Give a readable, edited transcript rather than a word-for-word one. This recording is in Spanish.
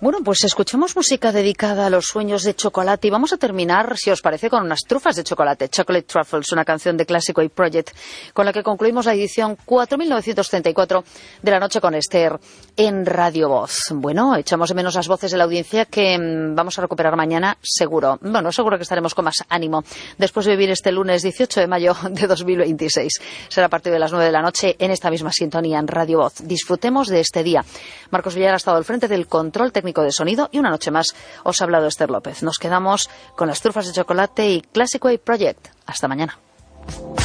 Bueno, pues escuchemos música dedicada a los sueños de chocolate y vamos a terminar, si os parece, con unas trufas de chocolate, Chocolate Truffles, una canción de Classic Way Project, con la que concluimos la edición 4934 de La Noche con Esther en Radio Voz. Bueno, echamos de menos las voces de la audiencia que vamos a recuperar mañana, seguro. Bueno, seguro que estaremos con más ánimo después de vivir este lunes 18 de mayo de 2026. Será a partir de las 9 de la noche en esta misma sintonía en Radio Voz. Disfrutemos de este día. Marcos Villar ha estado al frente del control técnico de sonido y una noche más os ha hablado Esther López. Nos quedamos con las trufas de chocolate y Classic Way Project. Hasta mañana.